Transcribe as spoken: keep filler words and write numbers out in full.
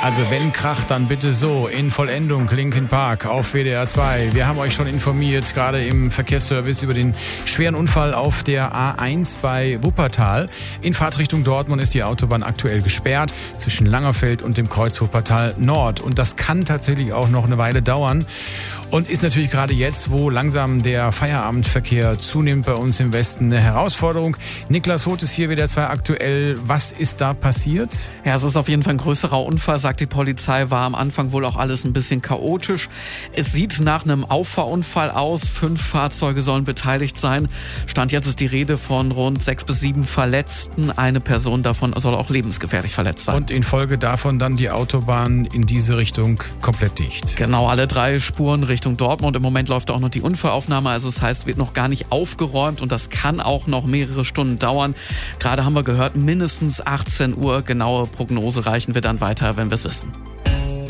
Also wenn kracht, dann bitte so. In Vollendung Linkin Park auf W D R zwei. Wir haben euch schon informiert, gerade im Verkehrsservice, über den schweren Unfall auf der A eins bei Wuppertal. In Fahrtrichtung Dortmund ist die Autobahn aktuell gesperrt zwischen Langerfeld und dem Kreuz Wuppertal Nord. Und das kann tatsächlich auch noch eine Weile dauern. Und ist natürlich gerade jetzt, wo langsam der Feierabendverkehr zunimmt bei uns im Westen, eine Herausforderung. Niklas Hoth ist hier, W D R zwei aktuell. Was ist da passiert? Ja, es ist auf jeden Fall ein größerer Unfall, sagt die Polizei. War am Anfang wohl auch alles ein bisschen chaotisch. Es sieht nach einem Auffahrunfall aus. Fünf Fahrzeuge sollen beteiligt sein. Stand jetzt ist die Rede von rund sechs bis sieben Verletzten. Eine Person davon soll auch lebensgefährlich verletzt sein. Und infolge davon dann die Autobahn in diese Richtung komplett dicht. Genau, alle drei Spuren Richtung Dortmund. Im Moment läuft auch noch die Unfallaufnahme. Also das heißt, wird noch gar nicht aufgeräumt und das kann auch noch mehrere Stunden dauern. Gerade haben wir gehört, mindestens achtzehn Uhr. Genaue Prognose reichen wir dann weiter, wenn wir es wissen.